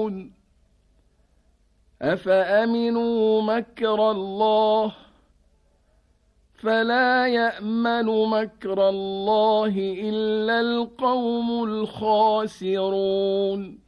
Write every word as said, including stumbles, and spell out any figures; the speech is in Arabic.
يعلمون أفأمنوا مكر الله فلا يأمن مكر الله إلا القوم الخاسرون